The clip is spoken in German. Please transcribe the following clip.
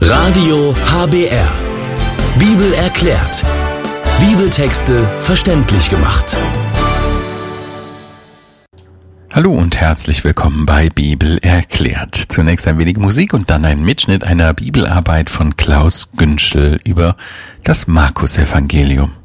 Radio HBR. Bibel erklärt. Bibeltexte verständlich gemacht. Hallo und herzlich willkommen bei Bibel erklärt. Zunächst ein wenig Musik und dann ein Mitschnitt einer Bibelarbeit von Klaus Günschel über das Markus-Evangelium.